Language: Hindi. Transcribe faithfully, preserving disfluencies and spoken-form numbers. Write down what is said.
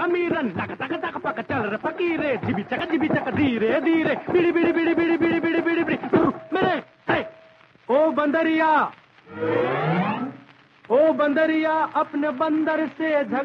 समीरन तक तक तक पक चल रे फकीरे जिबी चक जिबी चक धीरे धीरे बिड़ी बिड़ी बिड़ी बिड़ी बिड़ी बिड़ी बिड़ी बिड़ी मेरे हे ओ बंदरिया ओ बंदरिया अपने बंदर से झगड़